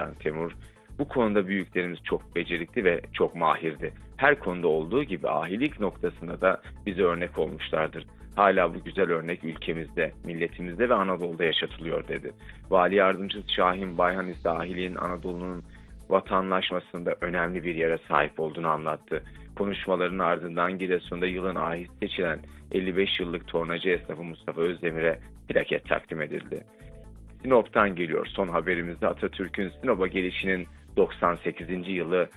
Sultan Temur. Bu konuda büyüklerimiz çok becerikli ve çok mahirdi. Her konuda olduğu gibi ahilik noktasında da bize örnek olmuşlardır. Hala bu güzel örnek ülkemizde, milletimizde ve Anadolu'da yaşatılıyor dedi. Vali Yardımcısı Şahin Bayhan ise ahiliğin Anadolu'nun vatandaşmasında önemli bir yere sahip olduğunu anlattı. Konuşmaların ardından Giresun'da yılın ahisi seçilen 55 yıllık tornacı esnafı Mustafa Özdemir'e plaket takdim edildi. Sinop'tan geliyor son haberimizde Atatürk'ün Sinop'a gelişinin 98. yılı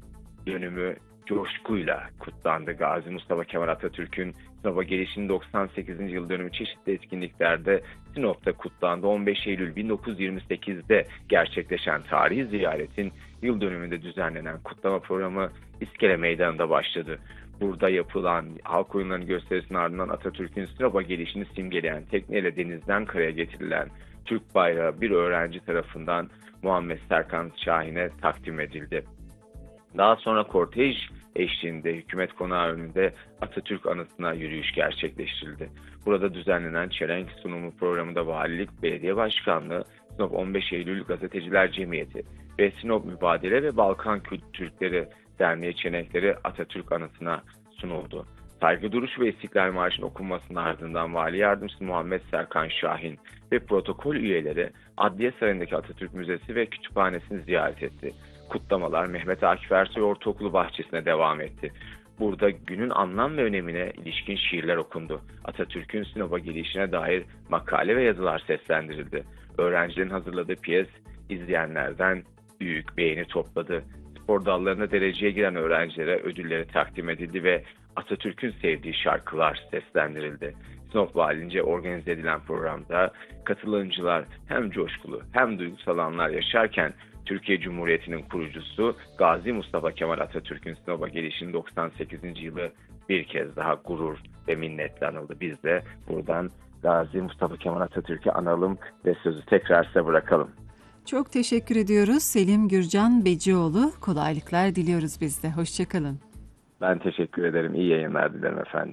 dönümü coşkuyla kutlandı. Gazi Mustafa Kemal Atatürk'ün Sinop'a gelişinin 98. yıl dönümü çeşitli etkinliklerde Sinop'ta kutlandı. 15 Eylül 1928'de gerçekleşen tarihi ziyaretin yıl dönümünde düzenlenen kutlama programı İskele Meydanı'nda başladı. Burada yapılan halk oyunlarının gösterisinin ardından Atatürk'ün Sinop'a gelişini simgeleyen tekneyle denizden karaya getirilen Türk bayrağı bir öğrenci tarafından Muhammed Serkan Şahin'e takdim edildi. Daha sonra kortej eşliğinde hükümet konağı önünde Atatürk anıtına yürüyüş gerçekleştirildi. Burada düzenlenen çelenk sunumu programında Valilik, Belediye Başkanlığı, Sinop 15 Eylül Gazeteciler Cemiyeti ve Sinop Mübadele ve Balkan Türkleri Derneği çelenkleri Atatürk anıtına sunuldu. Saygı duruşu ve İstiklal Marşı'nın okunmasının ardından Vali Yardımcısı Muhammed Serkan Şahin ve protokol üyeleri Adliye Sarayı'ndaki Atatürk Müzesi ve Kütüphanesi'ni ziyaret etti. Kutlamalar Mehmet Akif Ersoy Ortaokulu bahçesine devam etti. Burada günün anlam ve önemine ilişkin şiirler okundu. Atatürk'ün Sinop'a gelişine dair makale ve yazılar seslendirildi. Öğrencilerin hazırladığı piyes izleyenlerden büyük beğeni topladı. Spor dallarına dereceye giren öğrencilere ödülleri takdim edildi ve Atatürk'ün sevdiği şarkılar seslendirildi. Sinop Valilince organize edilen programda katılımcılar hem coşkulu hem duygusal anlar yaşarken Türkiye Cumhuriyeti'nin kurucusu Gazi Mustafa Kemal Atatürk'ün Sinop'a gelişinin 98. yılı bir kez daha gurur ve minnetle anıldı. Biz de buradan Gazi Mustafa Kemal Atatürk'ü analım ve sözü tekrar size bırakalım. Çok teşekkür ediyoruz Selim Gürcan Becioğlu. Kolaylıklar diliyoruz biz de. Hoşçakalın. Ben teşekkür ederim. İyi yayınlar dilerim efendim.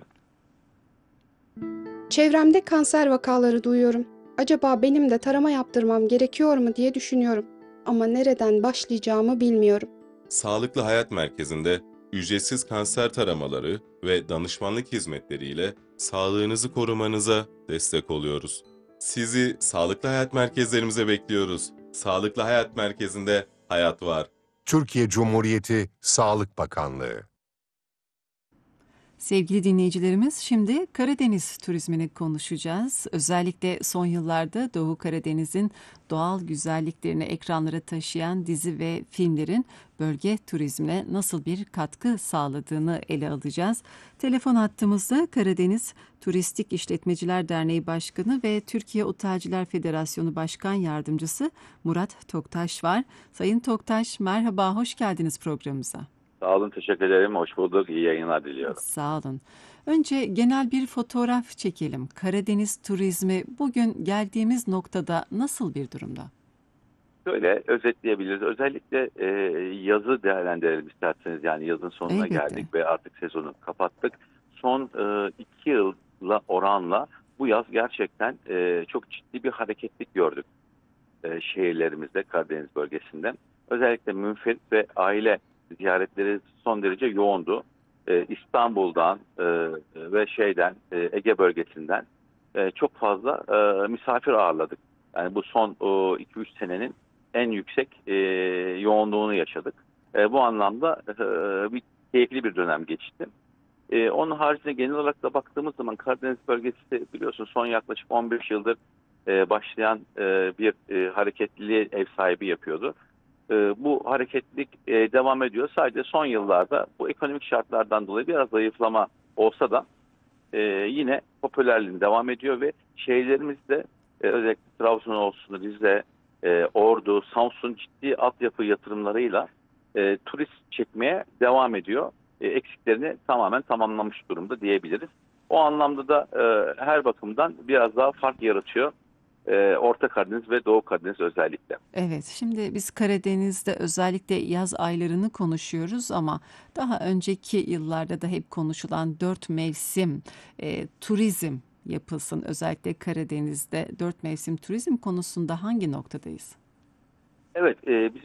Çevremde kanser vakaları duyuyorum. Acaba benim de tarama yaptırmam gerekiyor mu diye düşünüyorum. Ama nereden başlayacağımı bilmiyorum. Sağlıklı Hayat Merkezi'nde ücretsiz kanser taramaları ve danışmanlık hizmetleriyle sağlığınızı korumanıza destek oluyoruz. Sizi Sağlıklı Hayat Merkezlerimize bekliyoruz. Sağlıklı Hayat Merkezi'nde hayat var. Türkiye Cumhuriyeti Sağlık Bakanlığı. Sevgili dinleyicilerimiz, şimdi Karadeniz turizmini konuşacağız. Özellikle son yıllarda Doğu Karadeniz'in doğal güzelliklerini ekranlara taşıyan dizi ve filmlerin bölge turizmine nasıl bir katkı sağladığını ele alacağız. Telefon hattımızda Karadeniz Turistik İşletmeciler Derneği Başkanı ve Türkiye Otelciler Federasyonu Başkan Yardımcısı Murat Toktaş var. Sayın Toktaş, merhaba, hoş geldiniz programımıza. Sağ olun, teşekkür ederim. Hoş bulduk. İyi yayınlar diliyorum. Sağ olun. Önce genel bir fotoğraf çekelim. Karadeniz turizmi bugün geldiğimiz noktada nasıl bir durumda? Şöyle özetleyebiliriz. Özellikle yazı değerlendirelim isterseniz. Yani yazın sonuna Elbette. geldik ve artık sezonu kapattık. Son 2 yılla oranla bu yaz gerçekten çok ciddi bir hareketlik gördük şehirlerimizde, Karadeniz bölgesinde. Özellikle münferit ve aile ziyaretleri son derece yoğundu. İstanbul'dan ve Ege bölgesinden çok fazla misafir ağırladık. Yani bu son 2-3 senenin en yüksek yoğunluğunu yaşadık. Bu anlamda bir keyifli bir dönem geçti. Onun haricinde genel olarak da baktığımız zaman Karadeniz bölgesi biliyorsun son yaklaşık 15 yıldır başlayan bir hareketliliğe ev sahibi yapıyordu. Bu hareketlilik devam ediyor. Sadece son yıllarda bu ekonomik şartlardan dolayı biraz zayıflama olsa da yine popülerliğin devam ediyor ve şehirlerimizde özellikle Trabzon olsun, Rize, Ordu, Samsun ciddi altyapı yatırımlarıyla turist çekmeye devam ediyor. Eksiklerini tamamen tamamlamış durumda diyebiliriz. O anlamda da her bakımdan biraz daha fark yaratıyor. Orta Karadeniz ve Doğu Karadeniz özellikle. Evet, şimdi biz Karadeniz'de özellikle yaz aylarını konuşuyoruz ama daha önceki yıllarda da hep konuşulan 4 mevsim turizm yapılsın. Özellikle Karadeniz'de 4 mevsim turizm konusunda hangi noktadayız? Evet, biz